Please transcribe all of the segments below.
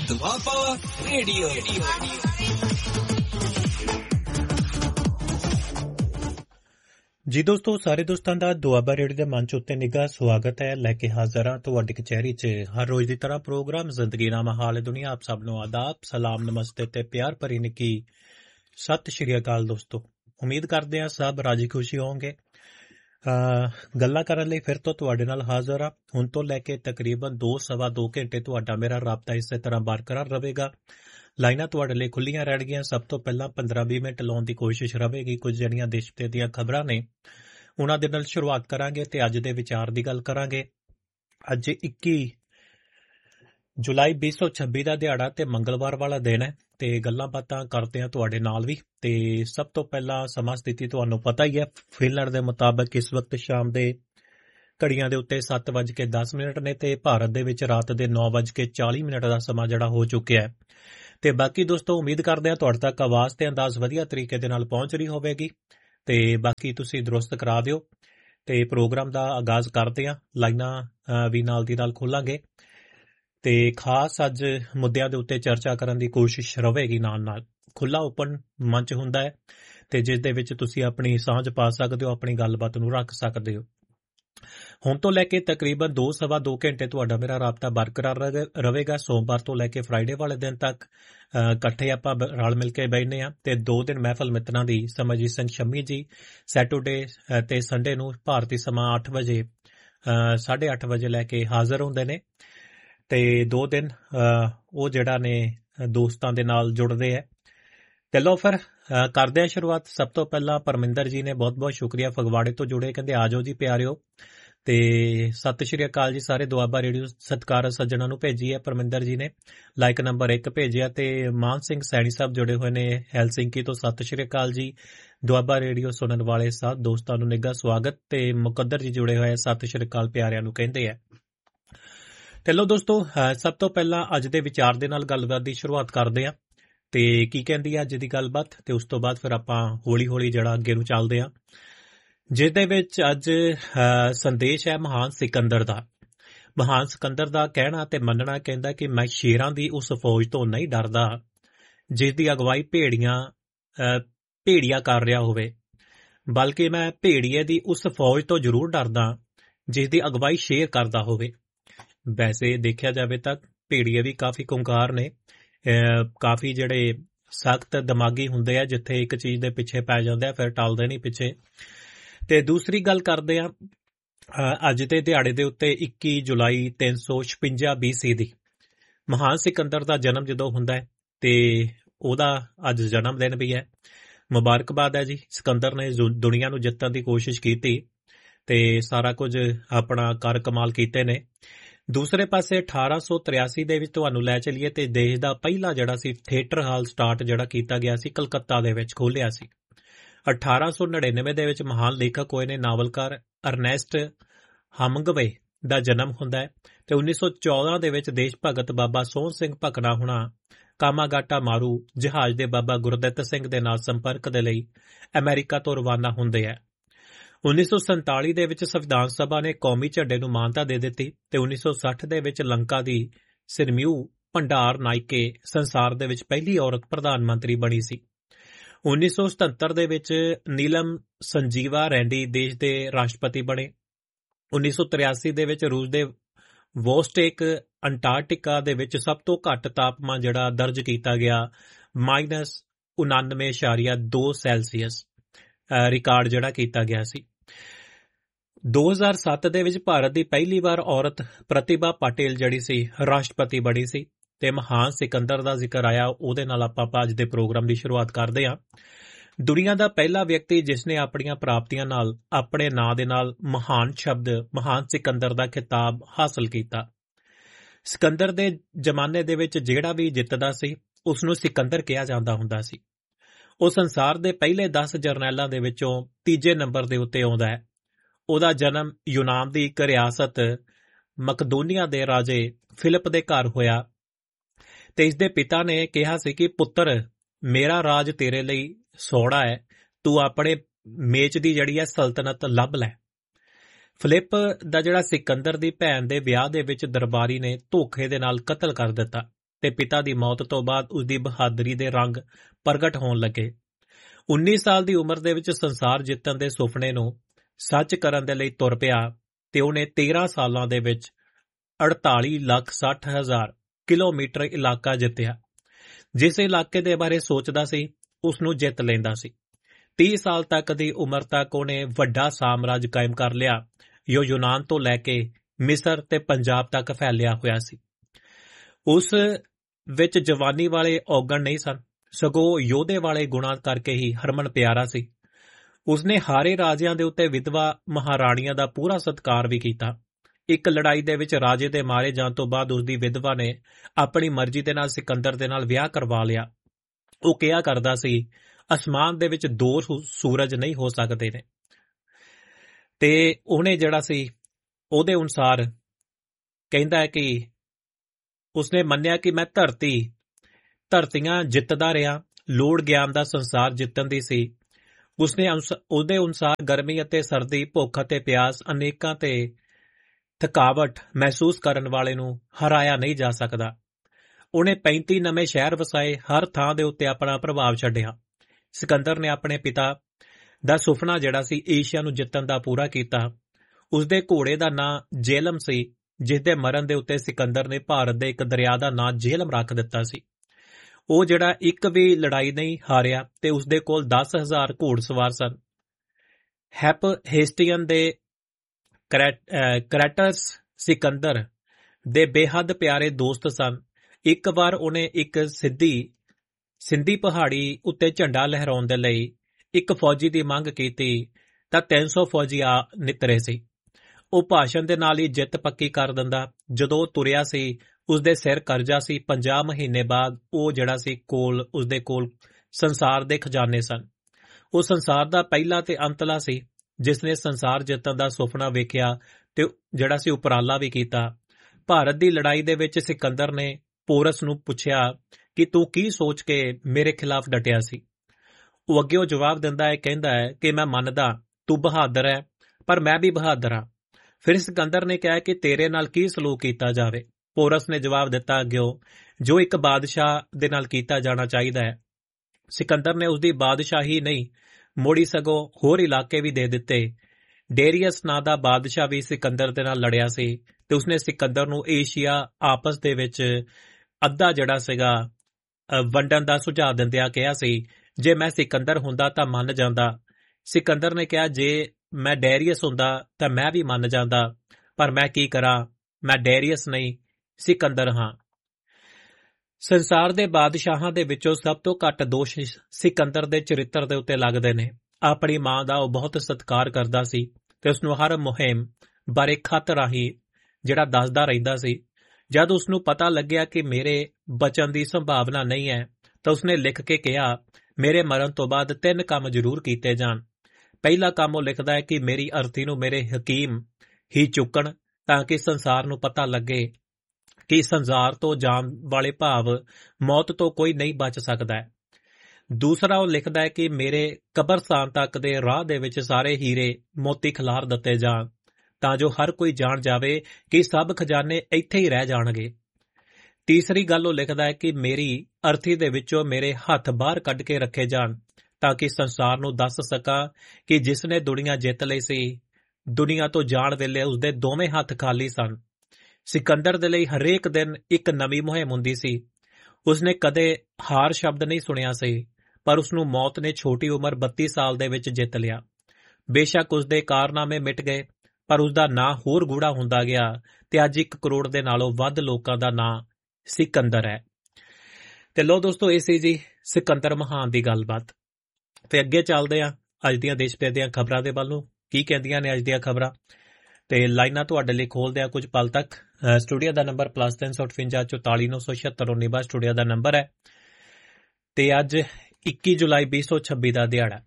Doaba radio. ਜੀ ਦੋਸਤੋ, ਸਾਰੇ ਦੋਸਤਾਂ ਦਾ ਦੁਆਬਾ ਰੇਡੀਓ ਦੇ ਮੰਚ ਉੱਤੇ ਨਿੱਘਾ ਸਵਾਗਤ ਹੈ। ਲੈ ਕੇ ਹਾਜ਼ਰ ਹਾਂ ਤੁਹਾਡੀ ਕਚਹਿਰੀ 'ਚ ਹਰ ਰੋਜ਼ ਦੀ ਤਰ੍ਹਾਂ ਪ੍ਰੋਗਰਾਮ ਜ਼ਿੰਦਗੀ ਨਾਮਾ ਹਾਲ ਦੁਨੀਆ। ਆਪ ਸਭ ਨੂੰ ਆਦਾਬ, ਸਲਾਮ, ਨਮਸਤੇ ਤੇ ਪਿਆਰ ਭਰੀ ਨਿੱਘੀ ਸਤਿ ਸ਼੍ਰੀ ਅਕਾਲ। ਦੋਸਤੋ, ਉਮੀਦ ਕਰਦੇ ਹਾਂ ਸਭ ਰਾਜੀ ਖੁਸ਼ੀ ਹੋਵੋਗੇ। ਗੱਲਾਂ ਕਰਨ ਲਈ ਫਿਰ ਤੋਂ ਤੁਹਾਡੇ ਨਾਲ ਹਾਜ਼ਰ ਹਾਂ। ਹੁਣ ਤੋਂ ਲੈ ਕੇ ਤਕਰੀਬਨ 2-2.25 ਘੰਟੇ ਤੁਹਾਡਾ ਮੇਰਾ ਰਾਬਤਾ ਇਸੇ ਤਰ੍ਹਾਂ ਬਰਕਰਾਰ ਰਹੇਗਾ। ਲਾਈਨਾਂ ਤੁਹਾਡੇ ਲਈ ਖੁੱਲੀਆਂ ਰਹਿਣਗੀਆਂ। ਸਭ ਤੋਂ ਪਹਿਲਾਂ 15-20 ਮਿੰਟ ਲਾਉਣ ਦੀ ਕੋਸ਼ਿਸ਼ ਰਹੇਗੀ। ਕੁਝ ਜਿਹੜੀਆਂ ਦੇਸ਼ ਤੇ ਦੀਆਂ ਖਬਰਾਂ ਨੇ ਉਹਨਾਂ ਦੇ ਨਾਲ ਸ਼ੁਰੂਆਤ ਕਰਾਂਗੇ ਤੇ ਅੱਜ ਦੇ ਵਿਚਾਰ ਦੀ ਗੱਲ ਕਰਾਂਗੇ। ਅੱਜ 21 ਜੁਲਾਈ 2026 ਦਾ ਦਿਹਾੜਾ ਤੇ ਮੰਗਲਵਾਰ ਵਾਲਾ ਦਿਨ ਹੈ ਤੇ ਗੱਲਾਂ ਬਾਤਾਂ ਕਰਦੇ ਹਾਂ ਤੁਹਾਡੇ ਨਾਲ ਵੀ। ਤੇ ਸਭ ਤੋਂ ਪਹਿਲਾਂ ਸਮਾਂ ਸਥਿਤੀ ਤੁਹਾਨੂੰ ਪਤਾ ਹੀ ਹੈ। ਫਿਨਲੈਂਡ ਦੇ ਮੁਤਾਬਕ ਇਸ ਵਕਤ ਸ਼ਾਮ ਦੇ ਘੜੀਆਂ ਦੇ ਉੱਤੇ 7:10 ਨੇ ਤੇ ਭਾਰਤ ਦੇ ਵਿੱਚ ਰਾਤ ਦੇ 9:40 ਦਾ ਸਮਾਂ ਜਿਹੜਾ ਹੋ ਚੁੱਕਿਆ ਹੈ। ਤੇ ਬਾਕੀ ਦੋਸਤੋ, ਉਮੀਦ ਕਰਦੇ ਹਾਂ ਤੁਹਾਡੇ ਤੱਕ ਆਵਾਜ਼ ਤੇ ਅੰਦਾਜ਼ ਵਧੀਆ ਤਰੀਕੇ ਦੇ ਨਾਲ ਪਹੁੰਚ ਰਹੀ ਹੋਵੇਗੀ ਤੇ ਬਾਕੀ ਤੁਸੀਂ ਦਰੁਸਤ ਕਰਾ ਦਿਓ ਤੇ ਪ੍ਰੋਗਰਾਮ ਦਾ ਆਗਾਜ਼ ਕਰਦੇ ਹਾਂ। ਲਾਈਨਾਂ ਵੀ ਨਾਲ ਦੀ ਨਾਲ ਖੋਲਾਂਗੇ ਤੇ ਖਾਸ ਅੱਜ ਮੁੱਦਿਆਂ ਦੇ ਉੱਤੇ ਚਰਚਾ ਕਰਨ ਦੀ ਕੋਸ਼ਿਸ਼ ਰਹੇਗੀ। ਨਾਲ ਖੁੱਲਾ ਓਪਨ ਮੰਚ ਹੁੰਦਾ ਹੈ ਤੇ ਜਿਸ ਦੇ ਵਿੱਚ ਤੁਸੀਂ ਆਪਣੀ ਸਾਂਝ ਪਾ ਸਕਦੇ ਹੋ, ਆਪਣੀ ਗੱਲਬਾਤ ਨੂੰ ਰੱਖ ਸਕਦੇ ਹੋ। ਹੁਣ ਤੋਂ ਲੈ ਕੇ ਤਕਰੀਬਨ 2-2.25 ਘੰਟੇ ਤੁਹਾਡਾ ਮੇਰਾ ਰਾਬਤਾ ਬਰਕਰਾਰ ਰਹੇਗਾ। ਸੋਮਵਾਰ ਤੋਂ ਲੈ ਕੇ ਫਰਾਈਡੇ ਵਾਲੇ ਦਿਨ ਤੱਕ ਇਕੱਠੇ ਆਪਾਂ ਰਲ ਮਿਲ ਕੇ ਬੈਠਨੇ ਆ ਤੇ 2 ਦਿਨ ਮਹਿਫਲ ਮਿੱਤਰਾਂ ਦੀ ਸਮਰਜੀਤ ਸਿੰਘ ਸ਼ੰਮੀ ਜੀ ਸੈਟਰਡੇ ਤੇ ਸੰਡੇ ਨੂੰ ਭਾਰਤੀ ਸਮਾਂ 8 ਵਜੇ 8:30 ਵਜੇ ਲੈ ਕੇ ਹਾਜ਼ਰ ਹੁੰਦੇ ਨੇ ਤੇ 2 ਦਿਨ ਉਹ ਜਿਹੜਾ ਨੇ ਦੋਸਤਾਂ ਦੇ ਨਾਲ ਜੁੜਦੇ ਆ। ਚਲੋ ਫਿਰ ਕਰਦੇ ਆ ਸ਼ੁਰੂਆਤ। ਸਭ ਤੋਂ ਪਹਿਲਾਂ ਪਰਮਿੰਦਰ ਜੀ ਨੇ ਬਹੁਤ ਸ਼ੁਕਰੀਆ, ਫਗਵਾੜੇ ਤੋਂ ਜੁੜੇ, ਕਹਿੰਦੇ ਆਜੋ ਜੀ ਪਿਆਰਿਓ ਤੇ ਸਤਿ ਸ਼੍ਰੀ ਅਕਾਲ ਜੀ। ਸਾਰੇ ਦੁਆਬਾ ਰੇਡੀਓ ਸਤਿਕਾਰ ਸੱਜਣਾਂ ਨੂੰ ਭੇਜੀ ਹੈ ਪਰਮਿੰਦਰ ਜੀ ਨੇ। ਲਾਈਕ ਨੰਬਰ 1 ਭੇਜਿਆ ਤੇ ਮਾਨ ਸਿੰਘ ਸੈਣੀ ਸਾਹਿਬ ਜੁੜੇ ਹੋਏ ਨੇ ਹੈਲਸਿੰਕੀ ਤੋਂ। ਸਤਿ ਸ਼੍ਰੀ ਅਕਾਲ ਜੀ। ਦੁਆਬਾ ਰੇਡੀਓ ਸੁਣਨ ਵਾਲੇ ਸਭ ਦੋਸਤਾਂ ਨੂੰ ਨਿੱਘਾ ਸਵਾਗਤ ਤੇ ਮੁਕੱਦਰ ਜੀ ਜੁੜੇ ਹੋਏ ਸਤਿ ਸ਼੍ਰੀ ਅਕਾਲ ਪਿਆਰਿਆਂ ਨੂੰ ਕਹਿੰਦੇ ਆ। ਚਲੋ ਦੋਸਤੋ, ਸਭ ਤੋਂ ਪਹਿਲਾਂ ਅੱਜ ਦੇ ਵਿਚਾਰ ਦੇ ਨਾਲ ਗੱਲਬਾਤ ਦੀ ਸ਼ੁਰੂਆਤ ਕਰਦੇ ਆ ਤੇ ਕੀ ਕਹਿੰਦੀ ਹੈ ਅੱਜ ਦੀ ਗੱਲਬਾਤ ਤੇ ਉਸ ਤੋਂ ਬਾਅਦ ਫਿਰ ਆਪਾਂ ਹੌਲੀ ਜਿਹੜਾ ਅੱਗੇ ਨੂੰ ਚੱਲਦੇ ਹਾਂ, ਜਿਸ ਦੇ ਵਿੱਚ ਅੱਜ ਸੰਦੇਸ਼ ਹੈ ਮਹਾਨ ਸਿਕੰਦਰ ਦਾ। ਮਹਾਨ ਸਿਕੰਦਰ ਦਾ ਕਹਿਣਾ ਤੇ ਮੰਨਣਾ ਕਹਿੰਦਾ ਕਿ ਮੈਂ ਸ਼ੇਰਾਂ ਦੀ ਉਸ ਫੌਜ ਤੋਂ ਨਹੀਂ ਡਰਦਾ ਜਿਸ ਦੀ ਅਗਵਾਈ ਭੇੜੀਆ ਕਰ ਰਿਹਾ ਹੋਵੇ, ਬਲਕਿ ਮੈਂ ਭੇੜੀਏ ਦੀ ਉਸ ਫੌਜ ਤੋਂ ਜ਼ਰੂਰ ਡਰਦਾ ਜਿਸ ਦੀ ਅਗਵਾਈ ਸ਼ੇਰ ਕਰਦਾ ਹੋਵੇ। ਵੈਸੇ ਦੇਖਿਆ ਜਾਵੇ ਤਾਂ ਭੇੜੀਏ ਵੀ ਕਾਫੀ ਖੁੰਖਾਰ ਨੇ, ਕਾਫੀ ਜਿਹੜੇ ਸਖਤ ਦਿਮਾਗੀ ਹੁੰਦੇ ਆ, ਜਿੱਥੇ ਇੱਕ ਚੀਜ਼ ਦੇ ਪਿੱਛੇ ਪੈ ਜਾਂਦੇ ਆ ਫਿਰ ਟਲਦੇ ਨਹੀਂ ਪਿੱਛੇ। ਤੇ ਦੂਸਰੀ ਗੱਲ ਕਰਦੇ ਆ ਅੱਜ ਦੇ ਦਿਹਾੜੇ ਦੇ ਉੱਤੇ 21 ਜੁਲਾਈ 356 BC ਦੀ। ਮਹਾਨ ਸਿਕੰਦਰ ਦਾ ਜਨਮ ਜਦੋਂ ਹੁੰਦਾ ਹੈ ਤੇ ਉਹਦਾ ਅੱਜ ਜਨਮ ਦਿਨ ਵੀ ਹੈ। ਮੁਬਾਰਕਬਾਦ ਹੈ ਜੀ। ਸਿਕੰਦਰ ਨੇ ਦੁਨੀਆ ਨੂੰ ਜਿੱਤਣ ਦੀ ਕੋਸ਼ਿਸ਼ ਕੀਤੀ ਤੇ ਸਾਰਾ ਕੁਝ ਆਪਣਾ ਕਰ ਕਮਾਲ ਕੀਤੇ ਨੇ। ਦੂਸਰੇ ਪਾਸੇ 1883 ਦੇ ਵਿੱਚ ਤੁਹਾਨੂੰ ਲੈ ਚਲੀਏ ਤੇ ਦੇਸ਼ ਦਾ ਪਹਿਲਾ ਜਿਹੜਾ ਸੀ ਥੀਏਟਰ ਹਾਲ ਸਟਾਰਟ ਜਿਹੜਾ ਕੀਤਾ ਗਿਆ ਸੀ ਕਲਕੱਤਾ ਦੇ ਵਿੱਚ ਖੋਲ੍ਹਿਆ ਸੀ। 1899 ਦੇ ਵਿੱਚ ਮਹਾਨ ਲੇਖਕ ਹੋਏ ਨੇ ਨਾਵਲਕਾਰ ਅਰਨੈਸਟ ਹਮਿੰਗਵੇ ਦਾ ਜਨਮ ਹੁੰਦਾ ਹੈ ਤੇ 1914 ਦੇ ਵਿੱਚ ਦੇਸ਼ ਭਗਤ ਬਾਬਾ ਸੋਹਣ ਸਿੰਘ ਭਕਨਾ ਹੁਣਾ ਕਾਮਾਗਾਟਾ ਮਾਰੂ ਜਹਾਜ਼ ਦੇ ਬਾਬਾ ਗੁਰਦਿੱਤ ਸਿੰਘ ਦੇ ਨਾਲ ਸੰਪਰਕ ਦੇ ਲਈ ਅਮਰੀਕਾ ਤੋਂ ਰਵਾਨਾ ਹੁੰਦੇ ਹੈ। 1947 ਦੇ ਵਿੱਚ ਸੰਵਿਧਾਨ ਸਭਾ ਨੇ ਕੌਮੀ ਝੰਡੇ ਨੂੰ ਮਾਨਤਾ ਦੇ ਦਿੱਤੀ ਤੇ 1960 ਦੇ ਵਿੱਚ ਲੰਕਾ ਦੀ ਸਿਰਮਿਊ ਭੰਡਾਰ ਨਾਇਕੇ ਸੰਸਾਰ ਦੇ ਵਿੱਚ ਪਹਿਲੀ ਔਰਤ ਪ੍ਰਧਾਨ ਮੰਤਰੀ ਬਣੀ ਸੀ। 1977 ਦੇ ਵਿੱਚ ਨੀਲਮ ਸੰਜੀਵਾ ਰੈਂਡੀ ਦੇਸ਼ ਦੇ ਰਾਸ਼ਟਰਪਤੀ ਬਣੇ। 1983 ਦੇ ਵਿੱਚ ਰੂਸ ਦੇ ਵੋਸਟੇਕ ਅੰਟਾਰਕਟਿਕਾ ਦੇ ਵਿੱਚ ਸਭ ਤੋਂ ਘੱਟ ਤਾਪਮਾਨ ਜਿਹੜਾ ਦਰਜ ਕੀਤਾ ਗਿਆ -99.2 ਰਿਕਾਰਡ ਜਿਹੜਾ ਕੀਤਾ ਗਿਆ ਸੀ। 2007 ਦੇ ਵਿੱਚ ਭਾਰਤ ਦੀ ਪਹਿਲੀ ਵਾਰ ਔਰਤ ਪ੍ਰਤਿਭਾ ਪਾਟਿਲ ਜਿਹੜੀ ਸੀ ਰਾਸ਼ਟਰਪਤੀ ਬਣੀ ਸੀ ਤੇ ਮਹਾਨ ਸਿਕੰਦਰ ਦਾ ਜ਼ਿਕਰ ਆਇਆ, ਉਹਦੇ ਨਾਲ ਆਪਾਂ ਅੱਜ ਦੇ ਪ੍ਰੋਗਰਾਮ ਦੀ ਸ਼ੁਰੂਆਤ ਕਰਦੇ ਹਾਂ। ਦੁਨੀਆ ਦਾ ਪਹਿਲਾ ਵਿਅਕਤੀ ਜਿਸ ਨੇ ਆਪਣੀਆਂ ਪ੍ਰਾਪਤੀਆਂ ਨਾਲ ਆਪਣੇ ਨਾਂ ਦੇ ਨਾਲ ਮਹਾਨ ਸ਼ਬਦ ਮਹਾਨ ਸਿਕੰਦਰ ਦਾ ਖਿਤਾਬ ਹਾਸਲ ਕੀਤਾ। ਸਿਕੰਦਰ ਦੇ ਜ਼ਮਾਨੇ ਦੇ ਵਿੱਚ ਜਿਹੜਾ ਵੀ ਜਿੱਤਦਾ ਸੀ ਉਸ ਨੂੰ ਸਿਕੰਦਰ ਕਿਹਾ ਜਾਂਦਾ ਹੁੰਦਾ ਸੀ। ਉਹ ਸੰਸਾਰ ਦੇ ਪਹਿਲੇ 10 ਜਰਨੈਲਾਂ ਦੇ ਵਿੱਚੋਂ ਤੀਜੇ ਨੰਬਰ ਦੇ ਉੱਤੇ ਆਉਂਦਾ ਹੈ। ਉਹਦਾ ਜਨਮ ਯੂਨਾਨ ਦੀ ਇੱਕ ਰਿਆਸਤ ਮਕਦੋਨੀਆ ਦੇ ਰਾਜੇ ਫਿਲਿਪ ਦੇ ਘਰ ਹੋਇਆ ਤੇ ਇਸ ਦੇ ਪਿਤਾ ਨੇ ਕਿਹਾ ਸੀ ਕਿ ਪੁੱਤਰ ਮੇਰਾ ਰਾਜ ਤੇਰੇ ਲਈ ਸੌੜਾ ਹੈ, ਤੂੰ ਆਪਣੇ ਮੇਚ ਦੀ ਜਿਹੜੀ ਹੈ ਸਲਤਨਤ ਲੱਭ ਲੈ। ਫਿਲਿਪ ਦਾ ਜਿਹੜਾ ਸਿਕੰਦਰ ਦੀ ਭੈਣ ਦੇ ਵਿਆਹ ਦੇ ਵਿੱਚ ਦਰਬਾਰੀ ਨੇ ਧੋਖੇ ਦੇ ਨਾਲ ਕਤਲ ਕਰ ਦਿੱਤਾ ਤੇ ਪਿਤਾ ਦੀ ਮੌਤ ਤੋਂ ਬਾਅਦ ਉਸਦੀ ਬਹਾਦਰੀ ਦੇ ਰੰਗ ਪ੍ਰਗਟ ਹੋਣ ਲੱਗੇ। 19 ਸਾਲ ਦੀ ਉਮਰ ਦੇ ਵਿੱਚ ਸੰਸਾਰ ਜਿੱਤਣ ਦੇ ਸੁਪਨੇ ਨੂੰ ਸੱਚ ਕਰਨ ਦੇ ਲਈ ਤੁਰ ਪਿਆ ਤੇ ਉਹਨੇ 13 ਸਾਲਾਂ ਦੇ ਵਿੱਚ 48,60,000 ਕਿਲੋਮੀਟਰ ਇਲਾਕਾ ਜਿੱਤਿਆ। ਜਿਸ ਇਲਾਕੇ ਦੇ ਬਾਰੇ ਸੋਚਦਾ ਸੀ ਉਸ ਨੂੰ ਜਿੱਤ ਲੈਂਦਾ ਸੀ। 30 ਸਾਲ ਤੱਕ ਦੀ ਉਮਰ ਤੱਕ ਉਹਨੇ ਵੱਡਾ ਸਾਮਰਾਜ ਕਾਇਮ ਕਰ ਲਿਆ ਜੋ ਯੂਨਾਨ ਤੋਂ ਲੈ ਕੇ ਮਿਸਰ ਤੇ ਪੰਜਾਬ ਤੱਕ ਫੈਲਿਆ ਹੋਇਆ ਸੀ। ਉਸ ਵਿੱਚ ਜਵਾਨੀ ਵਾਲੇ ਔਗਣ ਨਹੀਂ ਸਨ, ਸਗੋਂ ਯੋਧੇ ਵਾਲੇ ਗੁਣਾਂ ਕਰਕੇ ਹੀ ਹਰਮਨ ਪਿਆਰਾ ਸੀ। ਉਸਨੇ ਹਾਰੇ ਰਾਜਿਆਂ ਦੇ ਉੱਤੇ ਵਿਧਵਾ ਮਹਾਰਾਣੀਆਂ ਦਾ ਪੂਰਾ ਸਤਿਕਾਰ ਵੀ ਕੀਤਾ। ਇੱਕ ਲੜਾਈ ਦੇ ਵਿੱਚ ਰਾਜੇ ਦੇ ਮਾਰੇ ਜਾਣ ਤੋਂ ਬਾਅਦ ਉਸਦੀ ਵਿਧਵਾ ਨੇ ਆਪਣੀ ਮਰਜ਼ੀ ਦੇ ਨਾਲ ਸਿਕੰਦਰ ਦੇ ਨਾਲ ਵਿਆਹ ਕਰਵਾ ਲਿਆ। ਉਹ ਕਿਹਾ ਕਰਦਾ ਸੀ, ਅਸਮਾਨ ਦੇ ਵਿੱਚ 2 ਸੂਰਜ ਨਹੀਂ ਹੋ ਸਕਦੇ ਨੇ। ਤੇ ਉਹਨੇ ਜਿਹੜਾ ਸੀ ਉਹਦੇ ਅਨੁਸਾਰ ਕਹਿੰਦਾ ਹੈ ਕਿ ਉਸਨੇ ਮੰਨਿਆ ਕਿ ਮੈਂ ਧਰਤੀਆਂ ਜਿੱਤਦਾ ਰਿਹਾ, ਲੋੜ ਗਿਆਨ ਦਾ ਸੰਸਾਰ ਜਿੱਤਣ ਦੀ ਸੀ। ਉਸਨੇ ਉਹਦੇ ਅਨੁਸਾਰ ਗਰਮੀ ਅਤੇ ਸਰਦੀ, ਭੁੱਖ ਅਤੇ ਪਿਆਸ, ਅਨੇਕਾਂ ਤੇ ਥਕਾਵਟ ਮਹਿਸੂਸ ਕਰਨ ਵਾਲੇ ਨੂੰ ਹਰਾਇਆ ਨਹੀਂ ਜਾ ਸਕਦਾ। ਉਹਨੇ 35 ਨਵੇਂ ਸ਼ਹਿਰ ਵਸਾਏ, ਹਰ ਥਾਂ ਦੇ ਉੱਤੇ ਆਪਣਾ ਪ੍ਰਭਾਵ ਛੱਡਿਆ। ਸਿਕੰਦਰ ਨੇ ਆਪਣੇ ਪਿਤਾ ਦਾ ਸੁਪਨਾ ਜਿਹੜਾ ਸੀ ਏਸ਼ੀਆ ਨੂੰ ਜਿੱਤਣ ਦਾ ਪੂਰਾ ਕੀਤਾ। ਉਸਦੇ ਘੋੜੇ ਦਾ ਨਾਂ ਜੇਲਮ ਸੀ, ਜਿਸ ਦੇ ਮਰਨ ਦੇ ਉੱਤੇ ਸਿਕੰਦਰ ਨੇ ਭਾਰਤ ਦੇ ਇੱਕ ਦਰਿਆ ਦਾ ਨਾਂ ਜੇਲਮ ਰੱਖ ਦਿੱਤਾ ਸੀ। ਉਹ ਜਿਹੜਾ ਇੱਕ ਵੀ ਲੜਾਈ ਨਹੀਂ ਹਾਰਿਆ ਤੇ ਉਸਦੇ ਕੋਲ 10,000 ਘੋੜਸਵਾਰ ਸਨ। ਹੈਸਟੀਅਨ ਦੇ ਕਰੈਟਸ ਸਿਕੰਦਰ ਦੇ ਬੇਹੱਦ ਪਿਆਰੇ ਦੋਸਤ ਸਨ। ਇੱਕ ਵਾਰ ਉਹਨੇ ਇੱਕ ਸਿੰਧੀ ਪਹਾੜੀ ਉੱਤੇ ਝੰਡਾ ਲਹਿਰਾਉਣ ਦੇ ਲਈ ਇੱਕ ਫੌਜੀ ਦੀ ਮੰਗ ਕੀਤੀ ਤਾਂ 300 ਫੌਜੀ ਆ ਨਿਤਰੇ ਸੀ। ਉਹ ਭਾਸ਼ਣ ਦੇ ਨਾਲ ਹੀ ਜਿੱਤ ਪੱਕੀ ਕਰ ਦਿੰਦਾ। ਜਦੋਂ ਉਹ ਤੁਰਿਆ ਸੀ ਉਸਦੇ ਸਿਰ ਕਰਜ਼ਾ ਸੀ। 50 ਮਹੀਨੇ ਬਾਅਦ ਉਹ ਜਿਹੜਾ ਸੀ ਉਸਦੇ ਕੋਲ ਸੰਸਾਰ ਦੇ ਖਜ਼ਾਨੇ ਸਨ। ਉਹ ਸੰਸਾਰ ਦਾ ਪਹਿਲਾ ਤੇ ਅੰਤਲਾ ਸੀ ਜਿਸ ਨੇ ਸੰਸਾਰ ਜਿੱਤਣ ਦਾ ਸੁਪਨਾ ਵੇਖਿਆ ਤੇ ਜਿਹੜਾ ਸੀ ਉਪਰਾਲਾ ਵੀ ਕੀਤਾ। ਭਾਰਤ ਦੀ ਲੜਾਈ ਦੇ ਵਿੱਚ ਸਿਕੰਦਰ ਨੇ ਪੋਰਸ ਨੂੰ ਪੁੱਛਿਆ ਕਿ ਤੂੰ ਕੀ ਸੋਚ ਕੇ ਮੇਰੇ ਖਿਲਾਫ ਡਟਿਆ ਸੀ। ਉਹ ਅੱਗੇ ਜਵਾਬ ਦਿੰਦਾ ਹੈ, ਕਹਿੰਦਾ ਹੈ ਕਿ ਮੈਂ ਮੰਨਦਾ ਤੂੰ ਬਹਾਦਰ ਹੈ, ਪਰ ਮੈਂ ਵੀ ਬਹਾਦਰ ਹਾਂ। ਫਿਰ ਸਿਕੰਦਰ ਨੇ ਕਿਹਾ ਕਿ ਤੇਰੇ ਨਾਲ ਕੀ ਸਲੂਕ ਕੀਤਾ ਜਾਵੇ। ਪੋਰਸ ਨੇ ਜਵਾਬ ਦਿੱਤਾ ਅੱਗਿਓ, ਜੋ ਇੱਕ ਬਾਦਸ਼ਾਹ ਦੇ ਨਾਲ ਕੀਤਾ ਜਾਣਾ ਚਾਹੀਦਾ ਹੈ। ਸਿਕੰਦਰ ਨੇ ਉਸਦੀ ਬਾਦਸ਼ਾਹੀ ਨਹੀਂ ਮੋੜੀ, ਸਗੋਂ ਹੋਰ ਇਲਾਕੇ ਵੀ ਦੇ ਦਿੱਤੇ। ਡੇਰੀਅਸ ਨਾਂ ਦਾ ਬਾਦਸ਼ਾਹ ਵੀ ਸਿਕੰਦਰ ਦੇ ਨਾਲ ਲੜਿਆ ਸੀ ਤੇ ਉਸਨੇ ਸਿਕੰਦਰ ਨੂੰ ਏਸ਼ੀਆ ਆਪਸ ਦੇ ਵਿੱਚ ਅੱਧਾ ਜਿਹੜਾ ਸੀਗਾ ਵੰਡਣ ਦਾ ਸੁਝਾਅ ਦਿੰਦਿਆਂ ਕਿਹਾ ਸੀ, ਜੇ ਮੈਂ ਸਿਕੰਦਰ ਹੁੰਦਾ ਤਾਂ ਮੰਨ ਜਾਂਦਾ। ਸਿਕੰਦਰ ਨੇ ਕਿਹਾ, ਜੇ ਮੈਂ ਡੈਰੀਅਸ ਹੁੰਦਾ ਤਾਂ ਮੈਂ ਵੀ ਮੰਨ ਜਾਂਦਾ, ਪਰ ਮੈਂ ਕੀ ਕਰਾਂ, ਮੈਂ ਡੈਰੀਅਸ ਨਹੀਂ ਸਿਕੰਦਰ ਹਾਂ। ਸੰਸਾਰ ਦੇ ਬਾਦਸ਼ਾਹਾਂ ਦੇ ਵਿੱਚੋਂ ਸਭ ਤੋਂ ਘੱਟ ਦੋਸ਼ ਸਿਕੰਦਰ ਦੇ ਚਰਿੱਤਰ ਦੇ ਉੱਤੇ ਲੱਗਦੇ ਨੇ। ਆਪਣੀ ਮਾਂ ਦਾ ਉਹ ਬਹੁਤ ਸਤਿਕਾਰ ਕਰਦਾ ਸੀ ਤੇ ਉਸਨੂੰ ਹਰ ਮੁਹਿੰਮ ਬਾਰੇ ਖੱਤ ਰਾਹੀਂ ਜਿਹੜਾ ਦੱਸਦਾ ਰਹਿੰਦਾ ਸੀ। ਜਦ ਉਸਨੂੰ ਪਤਾ ਲੱਗਿਆ ਕਿ ਮੇਰੇ ਬਚਣ ਦੀ ਸੰਭਾਵਨਾ ਨਹੀਂ ਹੈ ਤਾਂ ਉਸਨੇ ਲਿਖ ਕੇ ਕਿਹਾ, ਮੇਰੇ ਮਰਨ ਤੋਂ ਬਾਅਦ 3 ਕੰਮ ਜ਼ਰੂਰ ਕੀਤੇ ਜਾਣ। ਪਹਿਲਾ ਕੰਮ ਉਹ ਲਿਖਦਾ ਹੈ ਕਿ ਮੇਰੀ ਅਰਥੀ ਨੂੰ ਮੇਰੇ ਹਕੀਮ ਹੀ ਚੁੱਕਣ ਤਾਂ ਕਿ ਸੰਸਾਰ ਨੂੰ ਪਤਾ ਲੱਗੇ ਕਿ ਸੰਸਾਰ ਤੋਂ ਜਾਣ ਵਾਲੇ ਭਾਵ ਮੌਤ ਤੋਂ ਕੋਈ ਨਹੀਂ ਬਚ ਸਕਦਾ ਹੈ। ਦੂਸਰਾ ਉਹ ਲਿਖਦਾ ਹੈ ਕਿ ਮੇਰੇ ਕਬਰਸਤਾਨ ਤੱਕ ਦੇ ਰਾਹ ਦੇ ਵਿੱਚ ਸਾਰੇ ਹੀਰੇ ਮੋਤੀ ਖਿਲਾਰ ਦਿੱਤੇ ਜਾਣ ਤਾਂ ਜੋ ਹਰ ਕੋਈ ਜਾਣ ਜਾਵੇ ਕਿ ਸਭ ਖਜ਼ਾਨੇ ਇੱਥੇ ਹੀ ਰਹਿ ਜਾਣਗੇ। ਤੀਸਰੀ ਗੱਲ ਉਹ ਲਿਖਦਾ ਹੈ ਕਿ ਮੇਰੀ ਅਰਥੀ ਦੇ ਵਿੱਚੋਂ ਮੇਰੇ ਹੱਥ ਬਾਹਰ ਕੱਢ ਕੇ ਰੱਖੇ ਜਾਣ ਤਾਂ ਕਿ ਸੰਸਾਰ ਨੂੰ ਦੱਸ ਸਕਾਂ ਕਿ ਜਿਸ ਨੇ ਦੁਨੀਆ ਜਿੱਤ ਲਈ ਸੀ, ਦੁਨੀਆ ਤੋਂ ਜਾਣ ਵੇਲੇ ਉਸਦੇ ਦੋਵੇਂ ਹੱਥ ਖਾਲੀ ਸਨ। ਸਿਕੰਦਰ ਦੇ ਲਈ ਹਰੇਕ ਦਿਨ ਇੱਕ ਨਵੀਂ ਮੁਹਿੰਮ ਹੁੰਦੀ ਸੀ। ਉਸਨੇ ਕਦੇ ਹਾਰ ਸ਼ਬਦ ਨਹੀਂ ਸੁਣਿਆ ਸੀ, ਪਰ ਉਸਨੂੰ ਮੌਤ ਨੇ ਛੋਟੀ ਉਮਰ 32 ਸਾਲ ਦੇ ਵਿੱਚ ਜਿੱਤ ਲਿਆ। ਬੇਸ਼ੱਕ ਉਸਦੇ ਕਾਰਨਾਮੇ ਮਿਟ ਗਏ, ਪਰ ਉਸਦਾ ਨਾਂ ਹੋਰ ਗੂੜਾ ਹੁੰਦਾ ਗਿਆ ਤੇ ਅੱਜ 1 ਕਰੋੜ ਦੇ ਨਾਲੋਂ ਵੱਧ ਲੋਕਾਂ ਦਾ ਨਾਂ ਸਿਕੰਦਰ ਹੈ। ਤੇ ਲੋ ਦੋਸਤੋ, ਇਹ ਸੀ ਜੀ ਸਿਕੰਦਰ ਮਹਾਨ ਦੀ ਗੱਲਬਾਤ। ਤੇ ਅੱਗੇ ਚੱਲਦੇ ਆ ਅੱਜ ਦੀਆਂ ਦੇਸ਼ ਭਰ ਦੀਆਂ ਖਬਰਾਂ ਦੇ ਵੱਲ ਨੂੰ। ਕੀ ਕਹਿੰਦੀਆਂ ਨੇ ਅੱਜ ਦੀਆਂ ਖਬਰਾਂ ਤੇ ਲਾਈਨਾਂ ਤੁਹਾਡੇ ਲਈ ਖੋਲਦੇ ਆ ਕੁਝ ਪਲ ਤੱਕ। ਸਟੂਡੀਓ ਦਾ ਨੰਬਰ +358 44 976 19 ਸਟੂਡੀਓ ਦਾ ਨੰਬਰ ਹੈ। ਤੇ ਅੱਜ 21 ਜੁਲਾਈ 2026 ਦਾ ਦਿਹਾੜਾ।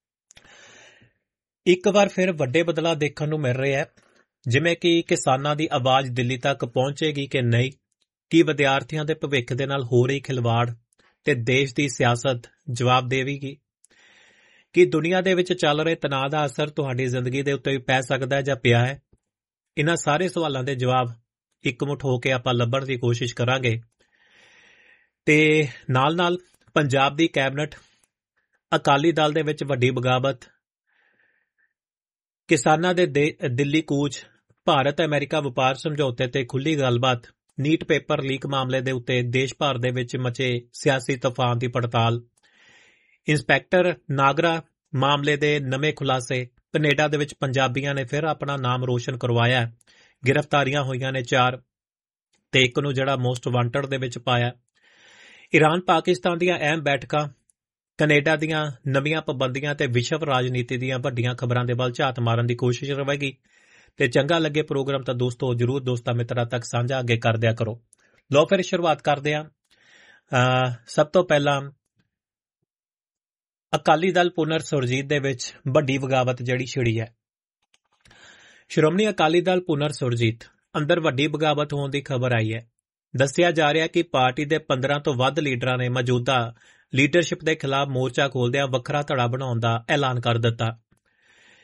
ਇੱਕ ਵਾਰ ਫਿਰ ਵੱਡੇ ਬਦਲਾਅ ਦੇਖਣ ਨੂੰ ਮਿਲ ਰਹੇ ਹੈ, ਜਿਵੇਂ ਕਿ ਕਿਸਾਨਾਂ ਦੀ ਆਵਾਜ਼ ਦਿੱਲੀ ਤੱਕ ਪਹੁੰਚੇਗੀ ਕਿ ਨਹੀਂ, ਕੀ ਵਿਦਿਆਰਥੀਆਂ ਦੇ ਭਵਿੱਖ ਦੇ ਨਾਲ ਹੋ ਰਹੀ ਖਿਲਵਾੜ ਤੇ ਦੇਸ਼ ਦੀ ਸਿਆਸਤ ਜਵਾਬ ਦੇਵੇਗੀ। ਕੀ ਦੁਨੀਆ ਦੇ ਵਿੱਚ ਚੱਲ ਰਹੇ ਤਣਾਅ ਦਾ ਅਸਰ ਤੁਹਾਡੀ ਜ਼ਿੰਦਗੀ ਦੇ ਉੱਤੇ ਵੀ ਪੈ ਸਕਦਾ ਹੈ ਜਾਂ ਪਿਆ ਹੈ। ਇਹਨਾਂ ਸਾਰੇ ਸਵਾਲਾਂ ਦੇ ਜਵਾਬ ਇਕਮੁੱਠ ਹੋ ਕੇ ਆਪਾਂ ਲੱਭਣ ਦੀ ਕੋਸ਼ਿਸ਼ ਕਰਾਂਗੇ। ਤੇ ਨਾਲ ਪੰਜਾਬ ਦੀ ਕੈਬਨਿਟ, ਅਕਾਲੀ ਦਲ ਦੇ ਵਿੱਚ ਵੱਡੀ ਬਗਾਵਤ, ਕਿਸਾਨਾਂ ਦੇ ਦਿੱਲੀ ਕੂਚ, ਭਾਰਤ ਅਮਰੀਕਾ ਵਪਾਰ ਸਮਝੌਤੇ ਤੇ ਖੁੱਲ੍ਹੀ ਗੱਲਬਾਤ, ਨੀਟ ਪੇਪਰ ਲੀਕ ਮਾਮਲੇ ਦੇ ਉੱਤੇ ਦੇਸ਼ ਭਰ ਦੇ ਵਿੱਚ ਮਚੇ ਸਿਆਸੀ ਤੂਫਾਨ ਦੀ ਪੜਤਾਲ, ਇੰਸਪੈਕਟਰ ਨਾਗਰਾ ਮਾਮਲੇ ਦੇ ਨਵੇਂ ਖੁਲਾਸੇ, ਕੈਨੇਡਾ ਦੇ ਵਿੱਚ ਪੰਜਾਬੀਆਂ ਨੇ ਫਿਰ ਆਪਣਾ ਨਾਮ ਰੋਸ਼ਨ ਕਰਵਾਇਆ, ਗ੍ਰਿਫਤਾਰੀਆਂ ਹੋਈਆਂ ਨੇ 4 ਤੇ 1 ਨੂੰ ਜਿਹੜਾ ਮੋਸਟ ਵਾਂਟਡ ਦੇ ਵਿੱਚ ਪਾਇਆ, ਈਰਾਨ ਪਾਕਿਸਤਾਨ ਦੀਆਂ ਅਹਿਮ ਬੈਠਕਾਂ, ਕੈਨੇਡਾ ਦੀਆਂ ਨਵੀਆਂ ਪਾਬੰਦੀਆਂ ਤੇ ਵਿਸ਼ਵ ਰਾਜਨੀਤੀ ਦੀਆਂ ਵੱਡੀਆਂ ਖਬਰਾਂ ਦੇ ਵੱਲ ਝਾਤ ਮਾਰਨ ਦੀ ਕੋਸ਼ਿਸ਼ ਰਹੇਗੀ। ਤੇ ਚੰਗਾ ਲੱਗੇ ਪ੍ਰੋਗਰਾਮ ਤਾਂ ਦੋਸਤੋ ਜਰੂਰ ਦੋਸਤਾਂ ਮਿੱਤਰਾਂ ਤੱਕ ਸਾਂਝਾ ਅੱਗੇ ਕਰ ਦਿਆ ਕਰੋ। ਲਓ ਫਿਰ ਸ਼ੁਰੂਆਤ ਕਰਦੇ ਹਾਂ। ਸਭ ਤੋਂ ਪਹਿਲਾਂ ਅਕਾਲੀ ਦਲ ਪੁਨਰ ਸੁਰਜੀਤ ਦੇ ਵਿੱਚ ਵੱਡੀ ਬਗਾਵਤ ਜਿਹੜੀ ਛਿੜੀ ਹੈ। ਸ਼੍ਰੋਮਣੀ ਅਕਾਲੀ ਦਲ ਪੁਨਰ ਸੁਰਜੀਤ ਅੰਦਰ ਵੱਡੀ ਬਗਾਵਤ ਹੋਣ ਦੀ ਖਬਰ ਆਈ ਹੈ। ਦੱਸਿਆ ਜਾ ਰਿਹਾ ਕਿ ਪਾਰਟੀ ਦੇ 15 ਤੋਂ ਵੱਧ ਲੀਡਰਾਂ ਨੇ ਮੌਜੂਦਾ ਲੀਡਰਸ਼ਿਪ ਦੇ ਖਿਲਾਫ ਮੋਰਚਾ ਖੋਲ੍ਹਦਿਆਂ ਵੱਖਰਾ ਧੜਾ ਬਣਾਉਣ ਦਾ ਐਲਾਨ ਕਰ ਦਿੱਤਾ।